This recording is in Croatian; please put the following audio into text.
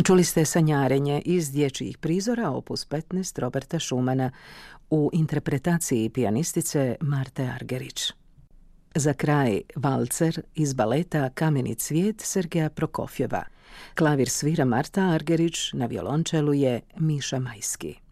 Čuli ste Sanjarenje iz dječjih prizora opus 15 Roberta Schumana u interpretaciji pijanistice Marte Argerich. Za kraj valcer iz baleta Kameni cvijet Sergeja Prokofjeva. Klavir svira Marta Argerich, na violončelu je Miša Majski.